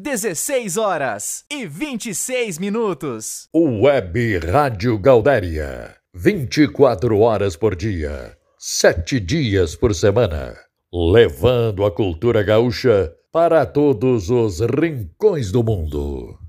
16h26. Web Rádio Gaudéria, 24 horas por dia, 7 dias por semana, levando a cultura gaúcha para todos os rincões do mundo.